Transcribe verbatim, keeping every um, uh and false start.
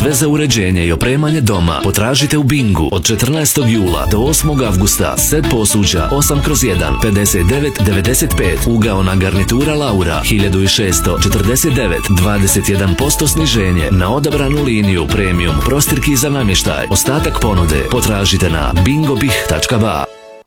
Sve za uređenje i opremanje doma potražite u Bingu od četrnaestog jula do osmog avgusta. Set posuđa osam kroz jedan, pedeset devet devedeset pet. Ugaona garnitura Laura hiljadu šesto četrdeset devet, dvadeset jedan posto sniženje na odabranu liniju premium prostirki za namještaj. Ostatak ponude potražite na bingobih tačka ba.